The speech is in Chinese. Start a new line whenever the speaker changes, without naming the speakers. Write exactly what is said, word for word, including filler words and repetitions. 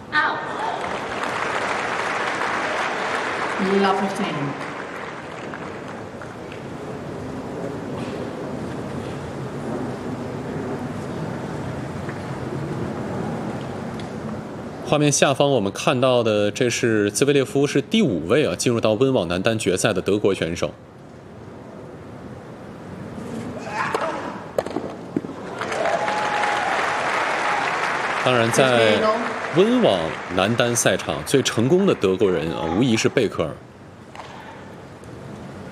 Out. Love fifteen.
画面下方我们看到的，这是兹维列夫是第五位啊，进入到温网男单决赛的德国选手。当然，在温网男单赛场最成功的德国人啊，无疑是贝克尔。